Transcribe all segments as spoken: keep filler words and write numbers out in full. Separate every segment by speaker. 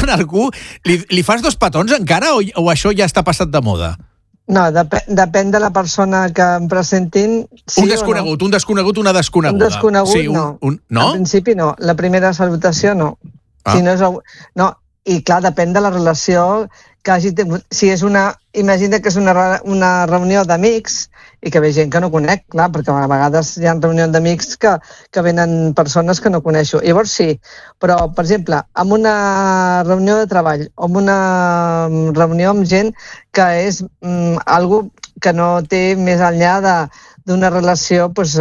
Speaker 1: en algú, li, li fas dos petons encara o, o això ja està passat de moda?
Speaker 2: No, dep depèn de la persona que em presentin. Sí
Speaker 1: un desconegut, no? un desconegut, una desconeguda.
Speaker 2: Un desconegut,
Speaker 1: sí, un,
Speaker 2: no.
Speaker 1: Un, no.
Speaker 2: En principi no. La primera salutació no. Ah. Si no, és, no. I clar, depèn de la relació que hagi tingut. Si és una... Imagina que és una, una reunió d'amics i que ve gent que no conec, clar, perquè a vegades hi ha reunions d'amics que, que venen persones que no coneixo. Llavors sí, però, per exemple, en una reunió de treball o en una reunió amb gent que és mm, algo que no té més enllà de d'una relació pues,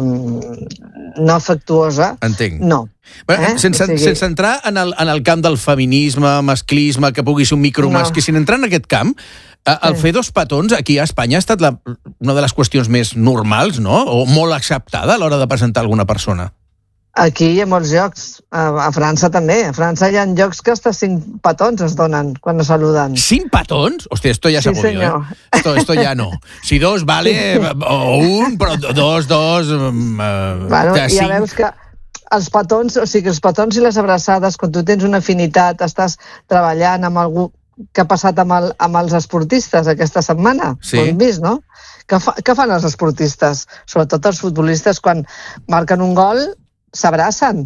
Speaker 2: eh, no afectuosa.
Speaker 1: Entenc.
Speaker 2: No.
Speaker 1: Bueno, eh? sense, o sigui... sense entrar en el, en el camp del feminisme, masclisme, que pugui ser un micromascle, no. Sin entrar en aquest camp, el sí. fer dos petons aquí a Espanya ha estat la, una de les qüestions més normals, no? O molt acceptada a l'hora de presentar alguna persona.
Speaker 2: Aquí hi ha molts llocs, a, a França també. A França hi ha llocs que hasta cinc petons es donen quan es saluden.
Speaker 1: ¿Cinc petons? Hòstia, esto ya se
Speaker 2: sí,
Speaker 1: aburrió, eh? Esto, esto ya no. Si dos vale, o un, però dos, dos... Uh,
Speaker 2: bueno, ja cinc... veus que els petons, o sigui, els petons i les abraçades, quan tu tens una afinitat, estàs treballant amb algú que ha passat amb, el, amb els esportistes aquesta setmana,
Speaker 1: sí.
Speaker 2: ho hem vist, no? Què, fa, què fan els esportistes? Sobretot els futbolistes, quan marquen un gol, s'abracen.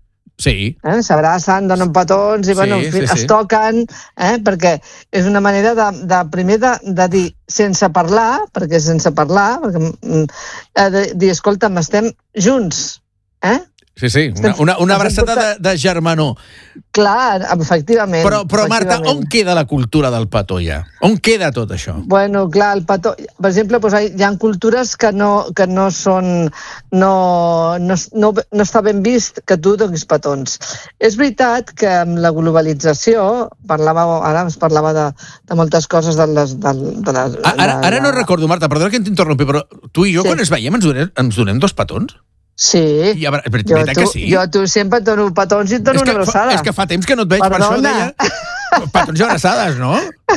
Speaker 1: Sí.
Speaker 2: Eh? S'abracen, donen petons i, sí, bueno, sí, es sí. toquen, eh? Perquè és una manera de, de primer de, de dir sense parlar, perquè sense parlar, perquè, eh, de dir, escolta'm, estem junts, eh?
Speaker 1: Sí, sí, una, una, una abraçada de, de germanor.
Speaker 2: Clar, efectivament.
Speaker 1: Però, però
Speaker 2: efectivament.
Speaker 1: Marta, on queda la cultura del petó ja? On queda tot això?
Speaker 2: Bueno, clar, el petó... Per exemple, doncs, hi ha cultures que no, que no són... No, no, no, no està ben vist que tu donis petons. És veritat que amb la globalització, parlava, ara es parlava de, de moltes coses de les... De, de les
Speaker 1: ara, ara, ara no recordo, Marta, perdona que t'interrompi, però tu i jo, sí. quan ens veiem, ens donem, ens donem dos petons?
Speaker 2: Sí,
Speaker 1: I, a, però,
Speaker 2: jo, tu,
Speaker 1: que sí?
Speaker 2: jo tu sempre et dono petons i et dono una abraçada.
Speaker 1: És que fa temps que no et veig, Perdona. Per això deia... Petons i abraçades, no?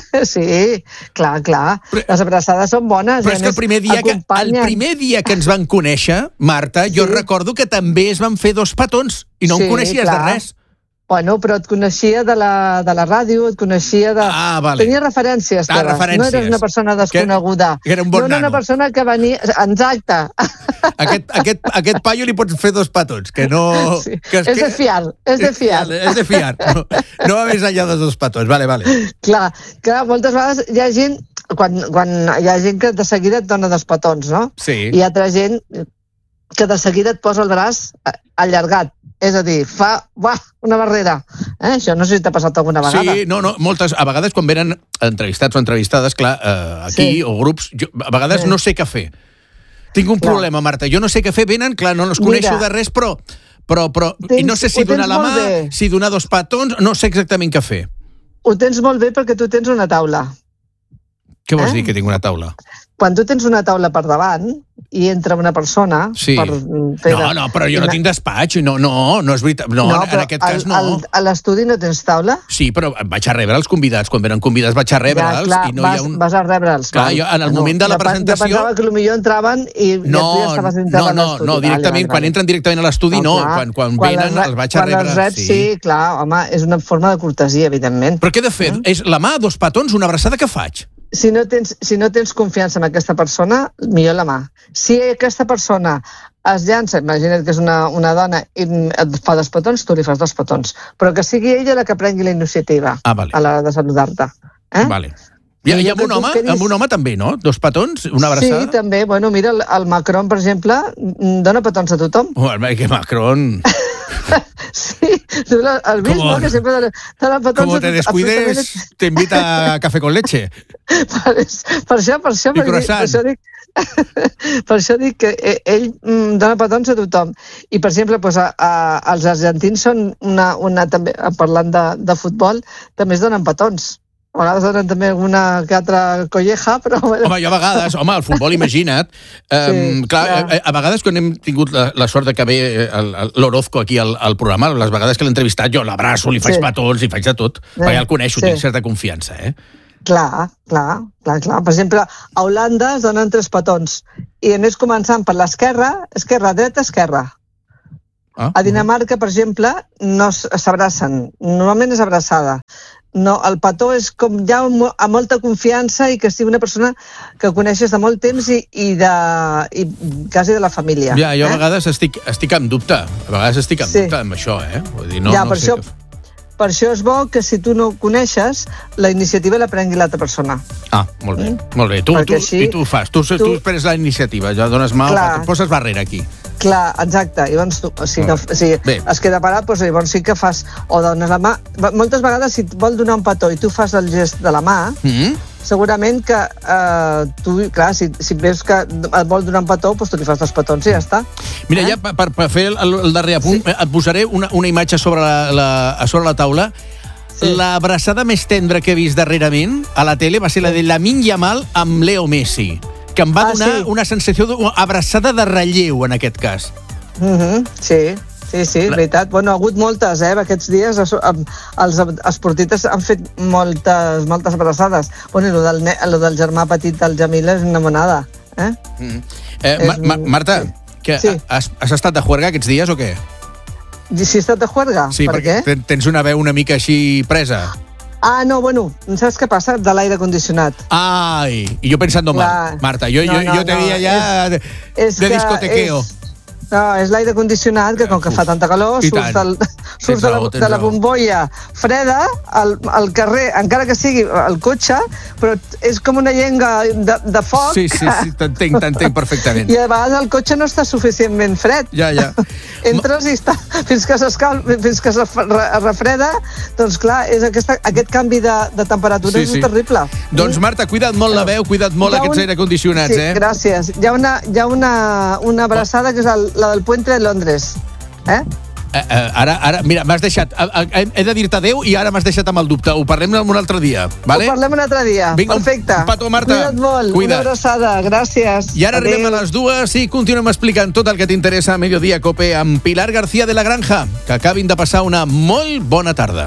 Speaker 2: Sí, clar, clar. Però, les abraçades són bones.
Speaker 1: Però és que el primer, dia que, el primer dia que ens van conèixer, Marta, sí. jo recordo que també es van fer dos petons i no sí, em coneixies clar. de res.
Speaker 2: Bueno, però et coneixia de la, de la ràdio, et coneixia de...
Speaker 1: Ah, vale.
Speaker 2: Tenia referències,
Speaker 1: ah, referències.
Speaker 2: No eres una persona desconeguda.
Speaker 1: Que, que era un bon
Speaker 2: no
Speaker 1: nano.
Speaker 2: No una persona que venia... Exacte.
Speaker 1: Aquest, aquest, aquest paio li pots fer dos petons, que no...
Speaker 2: Sí.
Speaker 1: Que es,
Speaker 2: és de fiar, és de fiar.
Speaker 1: És de fiar. No, no va més enllà dels dos petons, vale, vale.
Speaker 2: Clar, que moltes vegades hi ha gent... Quan, quan hi ha gent que de seguida et dona dos petons, no?
Speaker 1: Sí.
Speaker 2: Hi ha altra gent que de seguida et posa el braç allargat. És a dir, fa uah, una barrera. Eh? Això no sé si t'ha passat alguna vegada.
Speaker 1: Sí, no, no, moltes, a vegades quan venen entrevistats o entrevistades, clar, eh, aquí, sí. o grups, jo, a vegades sí. no sé què fer. Tinc un clar. problema, Marta, jo no sé què fer, venen, clar, no els coneixo Mira, de res, però, però, però tens, i no sé si donar la mà, bé. si donar dos petons, no sé exactament què fer.
Speaker 2: Ho tens molt bé perquè tu tens una taula.
Speaker 1: Què vols
Speaker 2: eh?
Speaker 1: dir, que tinc una taula?
Speaker 2: Quan tu tens una taula per davant i entra una persona...
Speaker 1: Sí.
Speaker 2: Per, per,
Speaker 1: no, no, però jo no tinc despatx. No, no, no és veritat. No, no en aquest cas no.
Speaker 2: Al, a l'estudi no tens taula?
Speaker 1: Sí, però vaig a rebre els convidats. Quan venen convidats vaig a rebre'ls.
Speaker 2: Ja, clar,
Speaker 1: i no
Speaker 2: vas,
Speaker 1: hi ha un...
Speaker 2: vas a rebre'ls.
Speaker 1: Clar, jo, en el no, moment de la presentació...
Speaker 2: Jo pensava que potser entraven i
Speaker 1: no,
Speaker 2: ja tu ja estaves dintre
Speaker 1: no,
Speaker 2: de l'estudi.
Speaker 1: No, no, directament, vale, quan vale. entren directament a l'estudi, no. no. Quan, quan, quan venen, els, els vaig a rebre.
Speaker 2: Quan els reps, sí. sí, clar, home, és una forma de cortesia, evidentment.
Speaker 1: Però què he de fer? Eh? És la mà, dos petons, una abraçada, què faig?
Speaker 2: Si no, tens, si no tens confiança en aquesta persona, millor la mà. Si aquesta persona es llança, imagina't que és una, una dona i et fa dos petons, tu li fas dos petons. Però que sigui ella la que prengui la iniciativa
Speaker 1: ah, vale.
Speaker 2: a l'hora de saludar-te. Eh?
Speaker 1: Vale. I, I amb un home, quedis... amb un home també, no? Dos petons, una abraçada?
Speaker 2: Sí, també. Bueno, mira, el, el Macron, per exemple, dona petons a tothom.
Speaker 1: Oh, que Macron...
Speaker 2: Sí, tu has vist, no? Que sempre dona, dona petons...
Speaker 1: Como te descuides, absolutament... te invita a café con leche.
Speaker 2: Per, per això, per això...
Speaker 1: I croissant.
Speaker 2: Per això dic, per això dic que ell dona petons a tothom. I, per exemple, doncs, a, a, els argentins són una... una també, parlant de, de futbol, també es donen petons. A vegades donen també alguna que altra colleja, però...
Speaker 1: Home, jo a vegades, home, el futbol, imagina't. Um, sí, clar, ja. a, a vegades quan hem tingut la, la sort de que ve l'Orozco aquí al, al programa, les vegades que l'he entrevistat, jo l'abraço, li faig sí. petons, li faig de tot, sí. perquè ja el coneixo, sí. tinc certa confiança, eh?
Speaker 2: Clar, clar, clar, clar. Per exemple, a Holanda es donen tres petons, i a més començant per l'esquerra, esquerra, dreta, esquerra.
Speaker 1: Ah,
Speaker 2: a Dinamarca, per exemple, no s'abracen. Normalment és abraçada. No, el petó és com ja amb molta confiança i que sigui una persona que coneixes de molt temps i, i, de, i quasi de la família.
Speaker 1: Ja, jo a
Speaker 2: eh?
Speaker 1: vegades estic, estic amb dubte. A vegades estic amb
Speaker 2: Sí.
Speaker 1: dubte amb això, eh? Vull dir, no,
Speaker 2: Ja,
Speaker 1: no
Speaker 2: per
Speaker 1: sé
Speaker 2: això-
Speaker 1: què-
Speaker 2: Per això és bo que si tu no ho coneixes, la iniciativa la prengui l'altra persona.
Speaker 1: Ah, molt bé,
Speaker 2: Mm.
Speaker 1: molt bé. Tu,
Speaker 2: Perquè
Speaker 1: tu,
Speaker 2: així-
Speaker 1: I tu ho fas, tu, tu,
Speaker 2: tu-
Speaker 1: tu prenes la iniciativa, ja dones mà,
Speaker 2: Clar.
Speaker 1: et poses barrera aquí.
Speaker 2: Clar, exacte. Llavors, tu, si, no, si
Speaker 1: Bé.
Speaker 2: es queda parat, doncs llavors sí que fas... O dones la mà... Moltes vegades, si et vol donar un petó i tu fas el gest de la mà,
Speaker 1: Mm?
Speaker 2: segurament que eh, tu, clar, si, si veus que et vol donar un petó, doncs tu li fas dos petons i ja està.
Speaker 1: Mira,
Speaker 2: Eh?
Speaker 1: ja per, per- per fer el, el darrer apunt, sí. et posaré una, una imatge sobre la, la, a sobre la taula.
Speaker 2: Sí.
Speaker 1: L'abraçada més tendra que he vist darrerament a la tele va ser la de Lamine Yamal amb Leo Messi, que em va
Speaker 2: Ah,
Speaker 1: donar
Speaker 2: sí.
Speaker 1: una sensació d'abraçada de relleu, en aquest cas.
Speaker 2: Mm -hmm, sí, sí, sí,
Speaker 1: La-
Speaker 2: veritat. Bueno, ha hagut moltes, eh, aquests dies. es- em- Els esportistes han fet moltes, moltes abraçades. Bueno, i lo del, ne- lo del germà petit del Jamil és una monada, eh?
Speaker 1: Mm. Eh,
Speaker 2: És
Speaker 1: Ma Ma
Speaker 2: un-
Speaker 1: Marta,
Speaker 2: sí.
Speaker 1: que
Speaker 2: Sí.
Speaker 1: has, has estat de juerga aquests dies o què?
Speaker 2: I si he estat de juerga?
Speaker 1: Sí,
Speaker 2: per
Speaker 1: perquè
Speaker 2: què?
Speaker 1: ten- tens una veu una mica així presa.
Speaker 2: Ah, no, bueno, saps què passa? De l'aire condicionat.
Speaker 1: Ai, i jo pensando mal,
Speaker 2: Clar.
Speaker 1: Marta, jo,
Speaker 2: No,
Speaker 1: jo,
Speaker 2: no,
Speaker 1: jo te
Speaker 2: no,
Speaker 1: veia ja de,
Speaker 2: És
Speaker 1: de
Speaker 2: que
Speaker 1: discotequeo.
Speaker 2: És, no, és l'aire condicionat, que com que fa tanta calor,
Speaker 1: I
Speaker 2: surts,
Speaker 1: tant.
Speaker 2: del, surts de, la,
Speaker 1: raó, tens
Speaker 2: de la
Speaker 1: raó.
Speaker 2: bombolla freda al, al carrer, encara que sigui al cotxe, però és com una llenga de, de foc.
Speaker 1: Sí, sí, sí, t'entenc, t'entenc perfectament.
Speaker 2: I a vegades el cotxe no està suficientment fred.
Speaker 1: Ja, ja.
Speaker 2: Entres i està, fins que s'escal, fins que es re- refreda, doncs clar, és aquesta, aquest canvi de, de temperatura
Speaker 1: Sí,
Speaker 2: és
Speaker 1: sí.
Speaker 2: terrible.
Speaker 1: Doncs Marta, cuida't molt la veu, cuida't molt
Speaker 2: Hi ha
Speaker 1: aquests
Speaker 2: un-
Speaker 1: aire condicionats,
Speaker 2: sí,
Speaker 1: eh?
Speaker 2: gràcies. Hi ha una, hi ha una, una abraçada que és el, la del Puente de Londres. Eh?
Speaker 1: Eh, eh, ara, ara, mira, m'has deixat... eh, eh, He de dir-te adéu i ara m'has deixat amb el dubte. Ho parlem un altre dia, vale?
Speaker 2: Ho parlem un altre dia.
Speaker 1: Vinga, un-
Speaker 2: Perfecte.
Speaker 1: un petó, Marta.
Speaker 2: Cuida't molt.
Speaker 1: Cuida't.
Speaker 2: Una abraçada. Gràcies.
Speaker 1: I ara
Speaker 2: Adéu.
Speaker 1: arribem a les dues i continuem explicant tot el que t'interessa a Mediodía Cope amb Pilar García de la Granja. Que acabin de passar una molt bona tarda.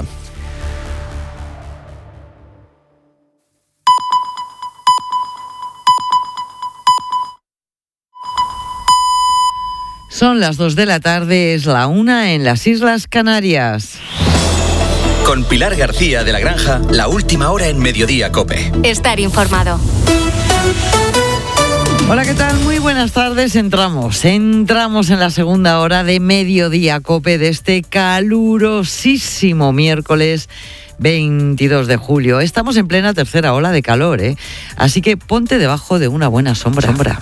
Speaker 3: Son las dos de la tarde, es la una en las Islas Canarias.
Speaker 4: Con Pilar García de la Granja, la última hora en Mediodía Cope.
Speaker 5: Estar informado.
Speaker 3: Hola, ¿qué tal? Muy buenas tardes. Entramos, entramos en la segunda hora de Mediodía Cope de este calurosísimo miércoles veintidós de julio. Estamos en plena tercera ola de calor, ¿eh? Así que ponte debajo de una buena sombra. sombra.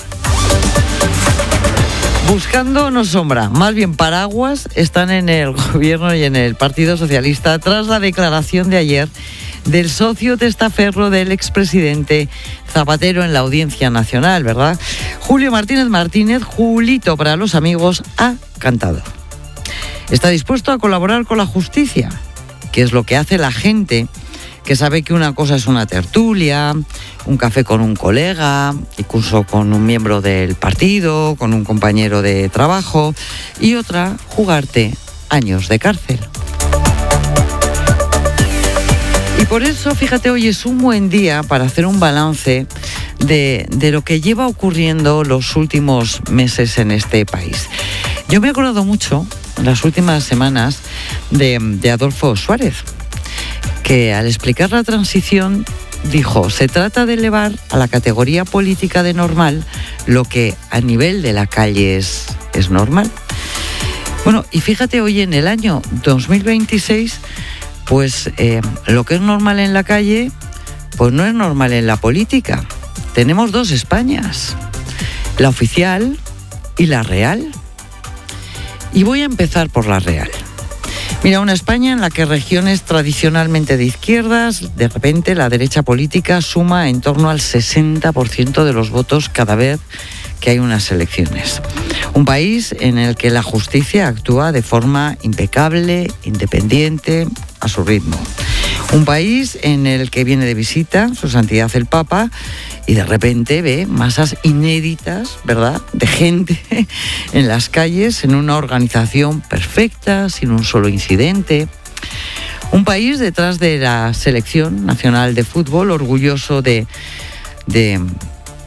Speaker 3: Buscando no sombra, más bien paraguas, están en el gobierno y en el Partido Socialista tras la declaración de ayer del socio testaferro del expresidente Zapatero en la Audiencia Nacional, ¿verdad? Julio Martínez Martínez, Julito para los amigos, ha cantado. Está dispuesto a colaborar con la justicia, que es lo que hace la gente que sabe que una cosa es una tertulia, un café con un colega, incluso con un miembro del partido, con un compañero de trabajo, y otra, jugarte años de cárcel. Y por eso, fíjate, hoy es un buen día para hacer un balance de, de lo que lleva ocurriendo los últimos meses en este país. Yo me he acordado mucho en las últimas semanas de, de Adolfo Suárez, que al explicar la transición dijo, se trata de elevar a la categoría política de normal lo que a nivel de la calle es, es normal. Bueno, y fíjate, hoy en el año dos mil veintiséis, pues eh, lo que es normal en la calle, pues no es normal en la política. Tenemos dos Españas, la oficial y la real. Y voy a empezar por la real. Mira, una España en la que regiones tradicionalmente de izquierdas, de repente la derecha política suma en torno al sesenta por ciento de los votos cada vez que hay unas elecciones. Un país en el que la justicia actúa de forma impecable, independiente, a su ritmo. Un país en el que viene de visita su santidad el Papa y de repente ve masas inéditas, ¿verdad?, de gente en las calles, en una organización perfecta, sin un solo incidente. Un país detrás de la selección nacional de fútbol, orgulloso de, de,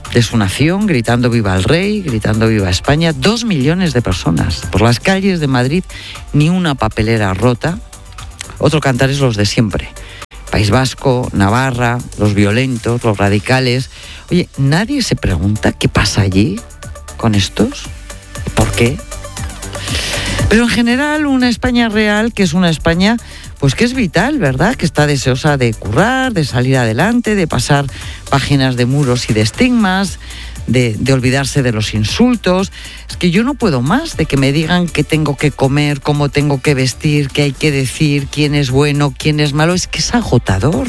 Speaker 3: de su nación, gritando viva el rey, gritando viva España. Dos millones de personas por las calles de Madrid, ni una papelera rota. Otro cantar es los de siempre. País Vasco, Navarra, los violentos, los radicales. Oye, ¿nadie se pregunta qué pasa allí con estos? ¿Por qué? Pero en general una España real, que es una España pues que es vital, ¿verdad? Que está deseosa de currar, de salir adelante, de pasar páginas de muros y de estigmas, de, de olvidarse de los insultos. Es que yo no puedo más de que me digan qué tengo que comer, cómo tengo que vestir, qué hay que decir, quién es bueno, quién es malo. Es que es agotador.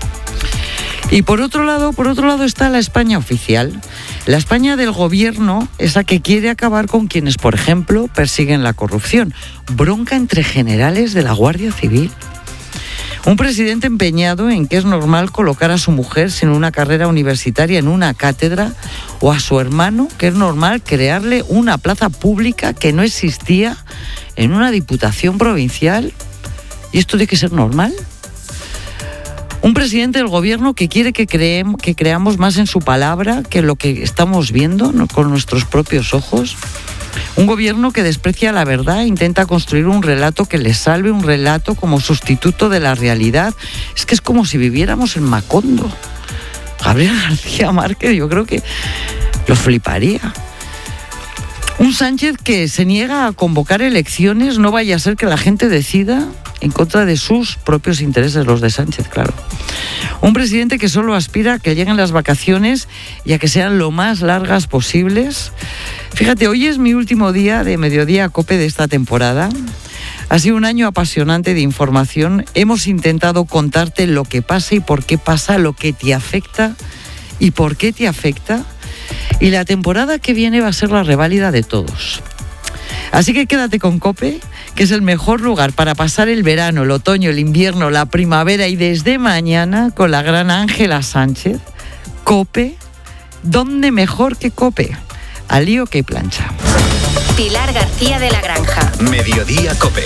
Speaker 3: Y por otro lado, por otro lado está la España oficial. La España del gobierno, esa que quiere acabar con quienes, por ejemplo, persiguen la corrupción. Bronca entre generales de la Guardia Civil. Un presidente empeñado en que es normal colocar a su mujer sin una carrera universitaria en una cátedra, o a su hermano que es normal crearle una plaza pública que no existía en una diputación provincial. ¿Y esto tiene que ser normal? Un presidente del gobierno que quiere que, creem, que creamos más en su palabra que lo que estamos viendo, ¿no?, con nuestros propios ojos. Un gobierno que desprecia la verdad e intenta construir un relato que le salve, un relato como sustituto de la realidad. Es que es como si viviéramos en Macondo. Gabriel García Márquez, yo creo que lo fliparía. Un Sánchez que se niega a convocar elecciones, no vaya a ser que la gente decida en contra de sus propios intereses, los de Sánchez, claro. Un presidente que solo aspira a que lleguen las vacaciones y a que sean lo más largas posibles. Fíjate, hoy es mi último día de Mediodía Cope de esta temporada. Ha sido un año apasionante de información. Hemos intentado contarte lo que pasa y por qué pasa, lo que te afecta y por qué te afecta. Y la temporada que viene va a ser la reválida de todos. Así que quédate con COPE, que es el mejor lugar para pasar el verano, el otoño, el invierno, la primavera, y desde mañana con la gran Ángela Sánchez. COPE, ¿dónde mejor que COPE? Al lío que plancha.
Speaker 5: Pilar García de la Granja.
Speaker 4: Mediodía COPE.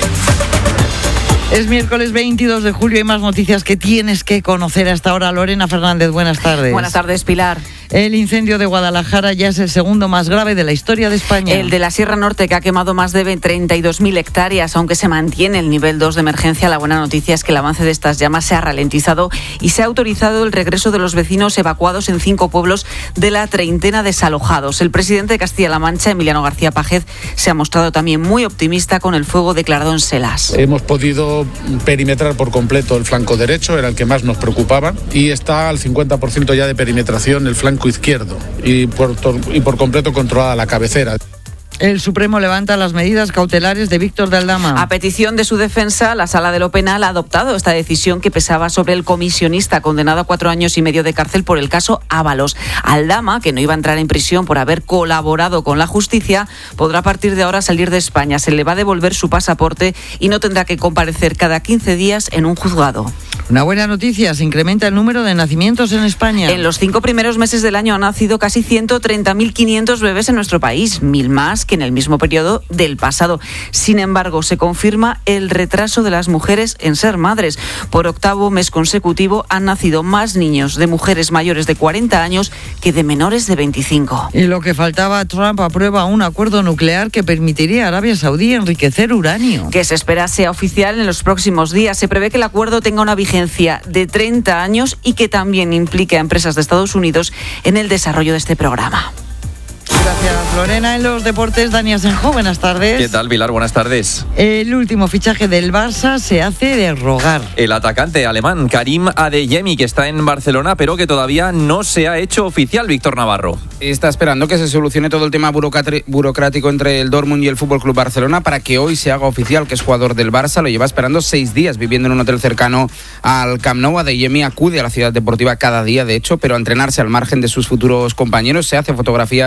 Speaker 3: Es miércoles veintidós de julio y más noticias que tienes que conocer hasta ahora. Lorena Fernández, buenas tardes.
Speaker 6: Buenas tardes, Pilar.
Speaker 3: El incendio de Guadalajara ya es el segundo más grave de la historia de España.
Speaker 6: El de la Sierra Norte, que ha quemado más de treinta y dos mil hectáreas, aunque se mantiene el nivel dos de emergencia. La buena noticia es que el avance de estas llamas se ha ralentizado y se ha autorizado el regreso de los vecinos evacuados en cinco pueblos de la treintena desalojados. El presidente de Castilla-La Mancha, Emiliano García Pájez, se ha mostrado también muy optimista con el fuego declarado en Selas.
Speaker 7: Hemos podido perimetrar por completo el flanco derecho, era el que más nos preocupaba, y está al cincuenta por ciento ya de perimetración el flanco izquierdo y por, y por completo controlada la cabecera.
Speaker 3: El Supremo levanta las medidas cautelares de Víctor de Aldama.
Speaker 6: A petición de su defensa, la Sala de lo Penal ha adoptado esta decisión que pesaba sobre el comisionista condenado a cuatro años y medio de cárcel por el caso Ábalos. Aldama, que no iba a entrar en prisión por haber colaborado con la justicia, podrá a partir de ahora salir de España. Se le va a devolver su pasaporte y no tendrá que comparecer cada quince días en un juzgado.
Speaker 3: Una buena noticia, se incrementa el número de nacimientos en España.
Speaker 6: En los cinco primeros meses del año han nacido casi ciento treinta mil quinientos bebés en nuestro país, mil más que en el mismo periodo del pasado. Sin embargo, se confirma el retraso de las mujeres en ser madres. Por octavo mes consecutivo han nacido más niños de mujeres mayores de cuarenta años que de menores de veinticinco.
Speaker 3: Y lo que faltaba, Trump aprueba un acuerdo nuclear que permitiría a Arabia Saudí enriquecer uranio.
Speaker 6: Que se espera sea oficial en los próximos días. Se prevé que el acuerdo tenga una vigencia de treinta años y que también implique a empresas de Estados Unidos en el desarrollo de este programa.
Speaker 3: Gracias, Lorena. En los deportes, Dani Asenjo, buenas tardes.
Speaker 8: ¿Qué tal, Pilar? Buenas tardes.
Speaker 3: El último fichaje del Barça se hace de rogar.
Speaker 8: El atacante alemán Karim Adeyemi, que está en Barcelona, pero que todavía no se ha hecho oficial, Víctor Navarro.
Speaker 9: Está esperando que se solucione todo el tema burocrático entre el Dortmund y el F C Barcelona para que hoy se haga oficial que es jugador del Barça. Lo lleva esperando seis días viviendo en un hotel cercano al Camp Nou. Adeyemi acude a la ciudad deportiva cada día, de hecho, pero a entrenarse al margen de sus futuros compañeros. Se hace fotografías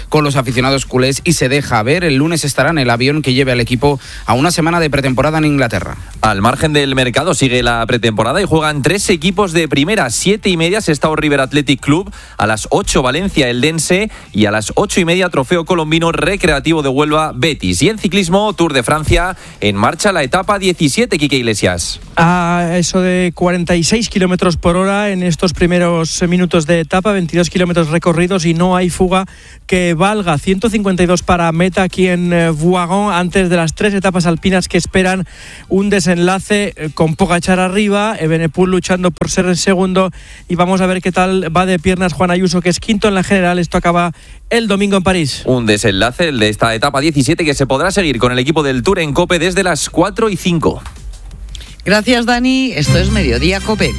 Speaker 9: con los aficionados culés y se deja ver. El lunes estará en el avión que lleve al equipo a una semana de pretemporada en Inglaterra.
Speaker 8: Al margen del mercado sigue la pretemporada y juegan tres equipos de primera. Siete y media Sestao River Athletic Club, a las ocho Valencia Eldense y a las ocho y media Trofeo Colombino Recreativo de Huelva Betis. Y en ciclismo, Tour de Francia, en marcha la etapa diecisiete, Quique Iglesias.
Speaker 10: A eso de cuarenta y seis kilómetros por hora en estos primeros minutos de etapa, veintidós kilómetros recorridos y no hay fuga que valga. ciento cincuenta y dos para meta aquí en Voiron, antes de las tres etapas alpinas que esperan un desenlace con Pogačar arriba, Evenepoel luchando por ser el segundo, y vamos a ver qué tal va de piernas Juan Ayuso, que es quinto en la general. Esto acaba el domingo en París.
Speaker 8: Un desenlace, el de esta etapa diecisiete, que se podrá seguir con el equipo del Tour en COPE desde las cuatro y cinco.
Speaker 3: Gracias, Dani. Esto es Mediodía COPE.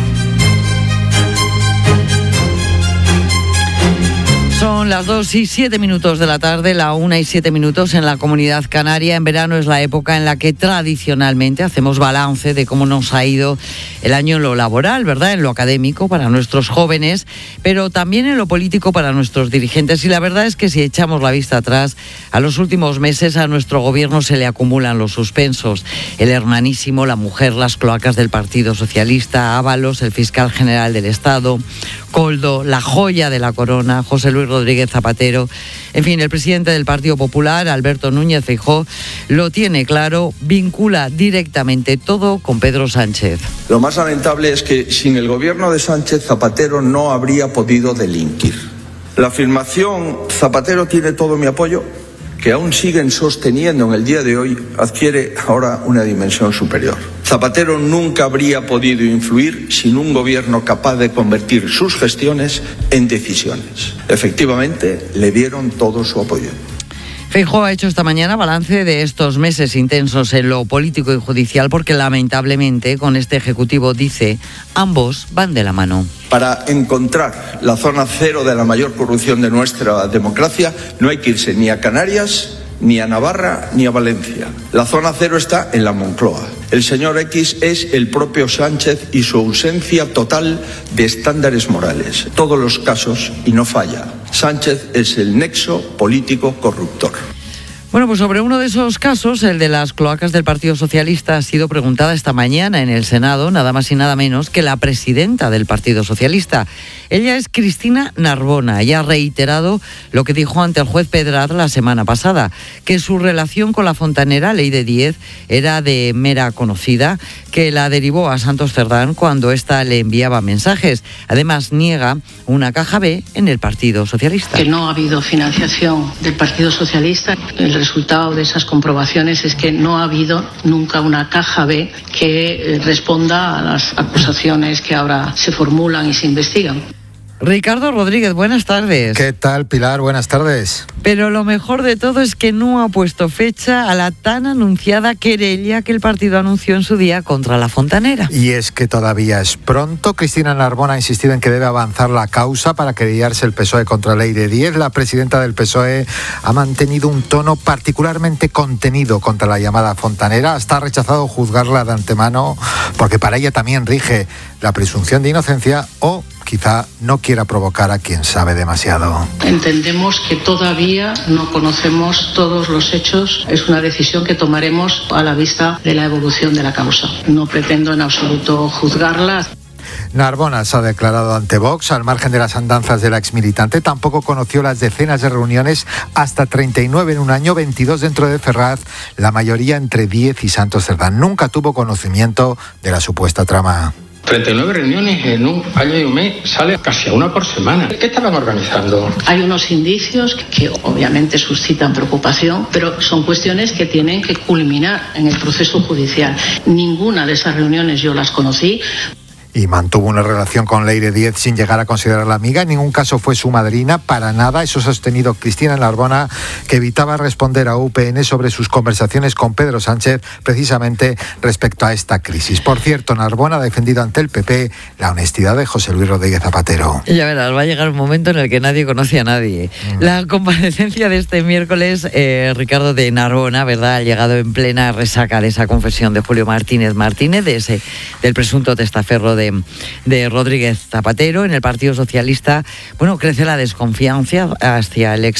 Speaker 3: Son las dos y siete minutos de la tarde, la una y siete minutos en la Comunidad Canaria. En verano es la época en la que tradicionalmente hacemos balance de cómo nos ha ido el año en lo laboral, ¿verdad? En lo académico para nuestros jóvenes, pero también en lo político para nuestros dirigentes. Y la verdad es que si echamos la vista atrás, a los últimos meses a nuestro gobierno se le acumulan los suspensos. El hermanísimo, la mujer, las cloacas del Partido Socialista, Ábalos, el fiscal general del Estado, Coldo, la joya de la corona, José Luis Rodríguez Zapatero. En fin, el presidente del Partido Popular, Alberto Núñez Feijóo, lo tiene claro, vincula directamente todo con Pedro Sánchez.
Speaker 11: Lo más lamentable es que sin el gobierno de Sánchez, Zapatero no habría podido delinquir. La afirmación "Zapatero tiene todo mi apoyo", que aún siguen sosteniendo en el día de hoy, adquiere ahora una dimensión superior. Zapatero nunca habría podido influir sin un gobierno capaz de convertir sus gestiones en decisiones. Efectivamente, le dieron todo su apoyo.
Speaker 3: Feijóo ha hecho esta mañana balance de estos meses intensos en lo político y judicial, porque lamentablemente con este ejecutivo, dice, ambos van de la mano.
Speaker 11: Para encontrar la zona cero de la mayor corrupción de nuestra democracia no hay que irse ni a Canarias, ni a Navarra, ni a Valencia. La zona cero está en la Moncloa. El señor X es el propio Sánchez y su ausencia total de estándares morales. Todos los casos, y no falla, Sánchez es el nexo político corruptor.
Speaker 3: Bueno, pues sobre uno de esos casos, el de las cloacas del Partido Socialista, ha sido preguntada esta mañana en el Senado, nada más y nada menos que la presidenta del Partido Socialista. Ella es Cristina Narbona y ha reiterado lo que dijo ante el juez Pedraz la semana pasada, que su relación con la fontanera Leire Díez era de mera conocida, que la derivó a Santos Cerdán cuando ésta le enviaba mensajes. Además, niega una caja B en el Partido Socialista.
Speaker 12: Que no ha habido financiación del Partido Socialista. El resultado de esas comprobaciones es que no ha habido nunca una caja B que responda a las acusaciones que ahora se formulan y se investigan.
Speaker 3: Ricardo Rodríguez, buenas tardes.
Speaker 13: ¿Qué tal, Pilar? Buenas tardes.
Speaker 3: Pero lo mejor de todo es que no ha puesto fecha a la tan anunciada querella que el partido anunció en su día contra la fontanera.
Speaker 13: Y es que todavía es pronto. Cristina Narbona ha insistido en que debe avanzar la causa para querellarse el P S O E contra Leire Díez. La presidenta del P S O E ha mantenido un tono particularmente contenido contra la llamada fontanera. Hasta ha rechazado juzgarla de antemano porque para ella también rige la presunción de inocencia, o quizá no quiera provocar a quien sabe demasiado.
Speaker 12: Entendemos que todavía no conocemos todos los hechos. Es una decisión que tomaremos a la vista de la evolución de la causa. No pretendo en absoluto juzgarla.
Speaker 13: Narbona se ha declarado ante Vox. Al margen de las andanzas de la exmilitante, tampoco conoció las decenas de reuniones, hasta treinta y nueve en un año, veintidós dentro de Ferraz, la mayoría entre Díez y Santos Cerdán. Nunca tuvo conocimiento de la supuesta trama.
Speaker 14: treinta y nueve reuniones en un año y un mes, sale casi a una por semana. ¿Qué estaban organizando?
Speaker 12: Hay unos indicios que obviamente suscitan preocupación, pero son cuestiones que tienen que culminar en el proceso judicial. Ninguna de esas reuniones yo las conocí.
Speaker 13: Y mantuvo una relación con Leire Díez sin llegar a considerarla amiga. En ningún caso fue su madrina, para nada. Eso ha sostenido Cristina Narbona, que evitaba responder a U P N sobre sus conversaciones con Pedro Sánchez, precisamente respecto a esta crisis. Por cierto, Narbona ha defendido ante el P P la honestidad de José Luis Rodríguez Zapatero.
Speaker 3: Ya verás, va a llegar un momento en el que nadie conoce a nadie. Mm. La comparecencia de este miércoles, eh, Ricardo, de Narbona, ¿verdad?, ha llegado en plena resaca de esa confesión de Julio Martínez Martínez, de ese, del presunto testaferro de De, de Rodríguez Zapatero. En el Partido Socialista, bueno, crece la desconfianza hacia el ex